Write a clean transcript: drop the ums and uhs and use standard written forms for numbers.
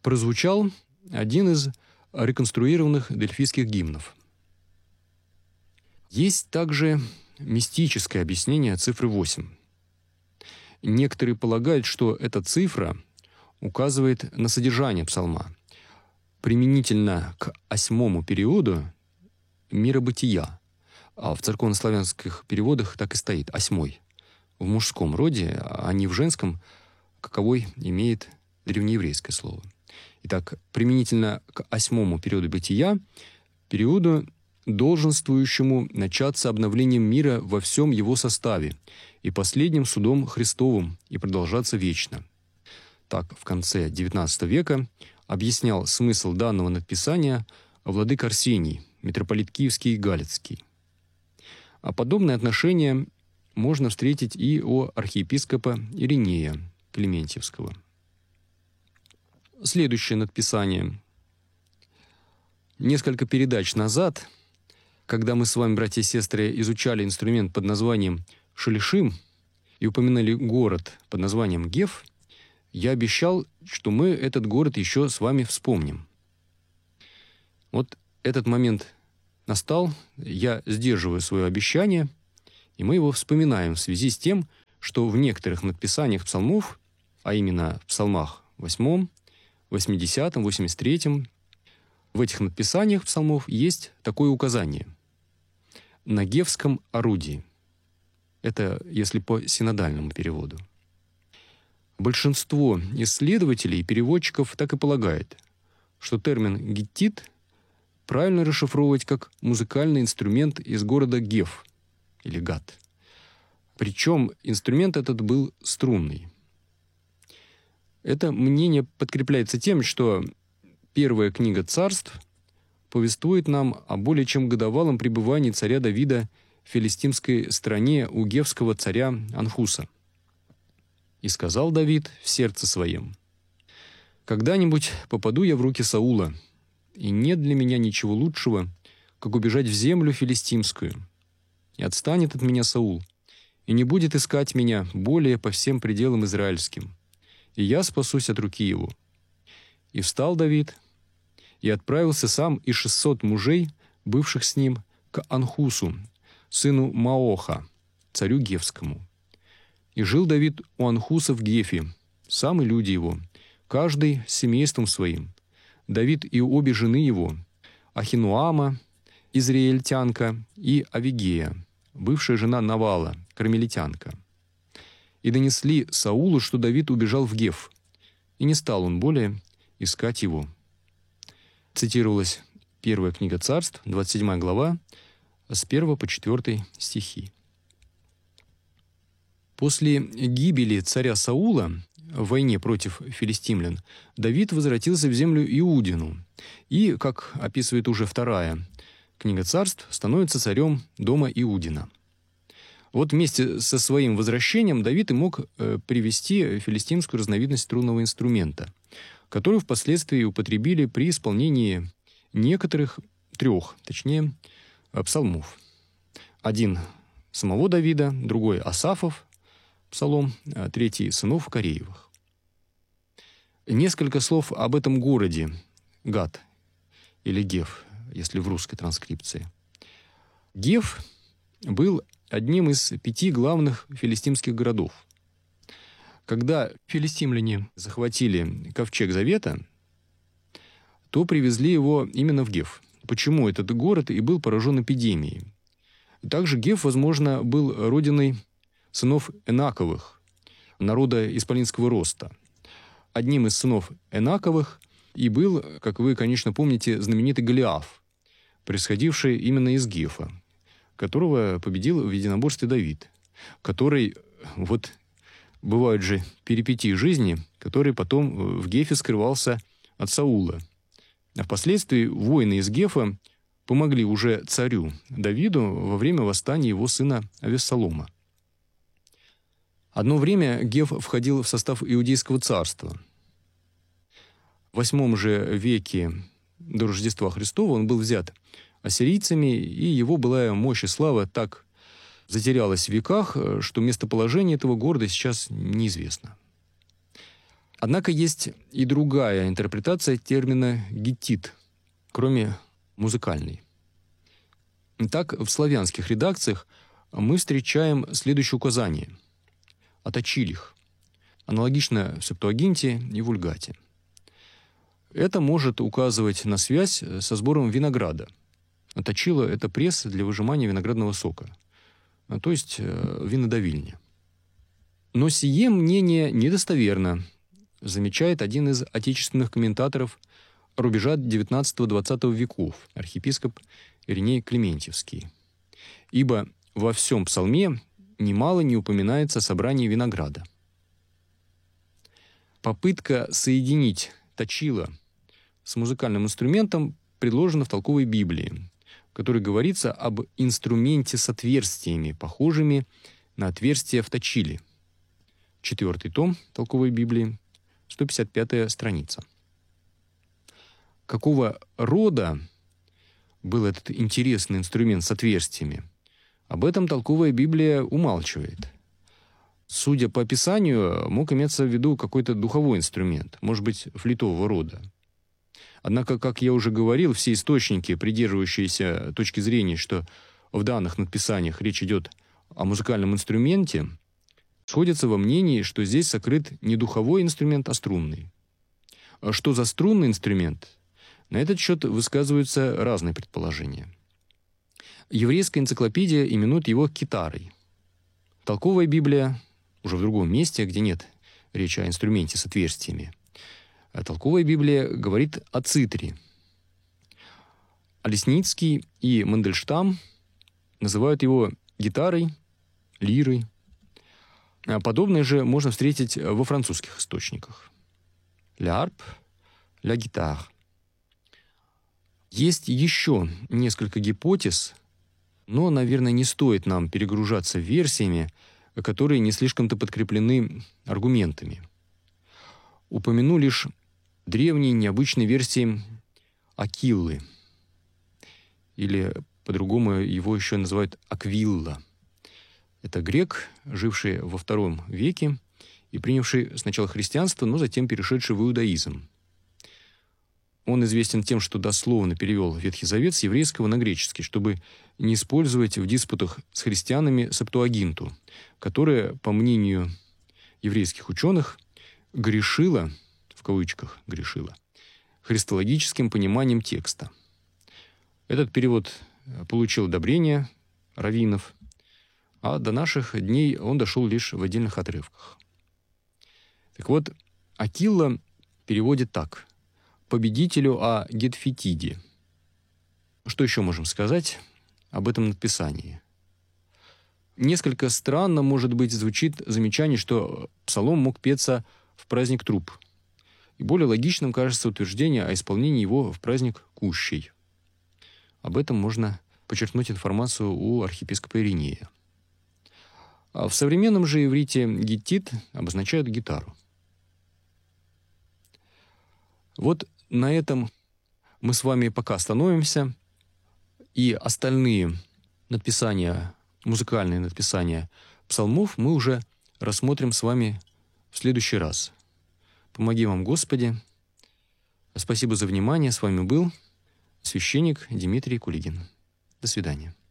прозвучал один из реконструированных дельфийских гимнов. Есть также мистическое объяснение цифры 8. Некоторые полагают, что эта цифра указывает на содержание псалма, применительно к 8-му периоду миробытия, а в церковнославянских переводах так и стоит 8-й, в мужском роде, а не в женском, каковой имеет древнееврейское слово. Итак, применительно к 8-му периоду бытия, периоду, долженствующему начаться обновлением мира во всем его составе и последним судом Христовым и продолжаться вечно. Так, в конце XIX века объяснял смысл данного надписания владыка Арсений, митрополит Киевский и Галицкий. А подобное отношение можно встретить и у архиепископа Иринея Клементьевского. Следующее надписание. Несколько передач назад, когда мы с вами, братья и сестры, изучали инструмент под названием шалишим и упоминали город под названием Геф, я обещал, что мы этот город еще с вами вспомним. Вот этот момент настал, я сдерживаю свое обещание, и мы его вспоминаем в связи с тем, что в некоторых надписаниях псалмов, а именно в псалмах 8, 80, 83, в этих надписаниях псалмов есть такое указание – на гефском орудии. Это если по синодальному переводу. Большинство исследователей и переводчиков так и полагает, что термин «гиттит» правильно расшифровывать как музыкальный инструмент из города Геф или Гат. Причем инструмент этот был струнный. Это мнение подкрепляется тем, что первая книга царств повествует нам о более чем годовалом пребывании царя Давида в филистимской стране у гефского царя Анхуса. «И сказал Давид в сердце своем: когда-нибудь попаду я в руки Саула, и нет для меня ничего лучшего, как убежать в землю филистимскую. И отстанет от меня Саул, и не будет искать меня более по всем пределам израильским, и я спасусь от руки его. И встал Давид, и отправился сам и 600 мужей, бывших с ним, к Анхусу, сыну Маоха, царю Гефскому. И жил Давид у Анхуса в Гефе, сам и люди его, каждый с семейством своим. Давид и обе жены его, Ахинуама, израильтянка, и Авигея, бывшая жена Навала, кармелитянка. И донесли Саулу, что Давид убежал в Геф, и не стал он более искать его». Цитировалась первая книга царств, 27 глава, с 1 по 4 стихи. После гибели царя Саула в войне против филистимлян Давид возвратился в землю Иудину и, как описывает уже вторая книга царств, становится царем дома Иудина. Вот вместе со своим возвращением Давид и мог привести филистимскую разновидность струнного инструмента, которую впоследствии употребили при исполнении некоторых псалмов. Один самого Давида, другой Асафов, псалом, третий сынов Кореевых. Несколько слов об этом городе, Гат или Геф, если в русской транскрипции. Геф был одним из 5 главных филистимских городов. Когда филистимляне захватили ковчег Завета, то привезли его именно в Геф. Почему этот город и был поражен эпидемией? Также Геф, возможно, был родиной сынов Энаковых, народа исполинского роста. Одним из сынов Энаковых и был, как вы, конечно, помните, знаменитый Голиаф, происходивший именно из Гефа, которого победил в единоборстве Давид, который, бывают же перипетии жизни, который потом в Гефе скрывался от Саула. А впоследствии воины из Гефа помогли уже царю Давиду во время восстания его сына Авессалома. Одно время Геф входил в состав Иудейского царства. В 8 же веке до Рождества Христова он был взят ассирийцами, и его былая мощь и слава так затерялась в веках, что местоположение этого города сейчас неизвестно. Однако есть и другая интерпретация термина «гиттит», кроме музыкальной. Итак, в славянских редакциях мы встречаем следующее указание – «аточилих», аналогично в Септуагинте и Вульгате. Это может указывать на связь со сбором винограда. Точило – это пресс для выжимания виноградного сока, то есть винодавильня. Но сие мнение недостоверно, замечает один из отечественных комментаторов рубежа XIX-XX веков, архиепископ Ириней Клементьевский. Ибо во всем псалме немало не упоминается о собрании винограда. Попытка соединить точило с музыкальным инструментом предложена в толковой Библии, в которой говорится об инструменте с отверстиями, похожими на отверстия в точиле. 4 том толковой Библии, 155 страница. Какого рода был этот интересный инструмент с отверстиями? Об этом толковая Библия умалчивает. Судя по описанию, мог иметься в виду какой-то духовой инструмент, может быть, флейтового рода. Однако, как я уже говорил, все источники, придерживающиеся точки зрения, что в данных надписаниях речь идет о музыкальном инструменте, сходятся во мнении, что здесь сокрыт не духовой инструмент, а струнный. А что за струнный инструмент? На этот счет высказываются разные предположения. Еврейская энциклопедия именует его китарой. Толковая Библия, уже в другом месте, где нет речи о инструменте с отверстиями, толковая Библия говорит о цитре. А Лесницкий и Мандельштам называют его гитарой, лирой. Подобное же можно встретить во французских источниках. «Ля арп», «ля гитар». Есть еще несколько гипотез, но, наверное, не стоит нам перегружаться версиями, которые не слишком-то подкреплены аргументами. Упомяну лишь древние необычные версии Акиллы, или по-другому его еще называют Аквилла. Это грек, живший во II веке и принявший сначала христианство, но затем перешедший в иудаизм. Он известен тем, что дословно перевел Ветхий Завет с еврейского на греческий, чтобы не использовать в диспутах с христианами Септуагинту, которая, по мнению еврейских ученых, грешила, в кавычках грешила, христологическим пониманием текста. Этот перевод получил одобрение раввинов, а до наших дней он дошел лишь в отдельных отрывках. Так вот, Акилла переводит так: «победителю о Гетфетиде». Что еще можем сказать об этом надписании? Несколько странно, может быть, звучит замечание, что псалом мог петься в праздник Труп. И более логичным кажется утверждение о исполнении его в праздник Кущей. Об этом можно почерпнуть информацию у архиепископа Иринея. А в современном же иврите гиттит обозначает гитару. Вот на этом мы с вами пока остановимся, и остальные надписания, музыкальные надписания псалмов мы уже рассмотрим с вами в следующий раз. Помоги вам, Господи. Спасибо за внимание. С вами был священник Дмитрий Кулигин. До свидания.